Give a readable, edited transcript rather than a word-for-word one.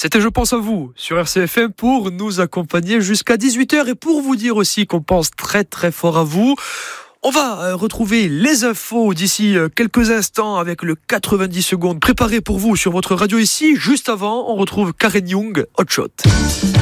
C'était Je pense à vous sur RCFM pour nous accompagner jusqu'à 18h et pour vous dire aussi qu'on pense très très fort à vous. On va retrouver les infos d'ici quelques instants avec le 90 secondes préparé pour vous sur votre radio ici. Juste avant, on retrouve Karen Young, Hot Shot.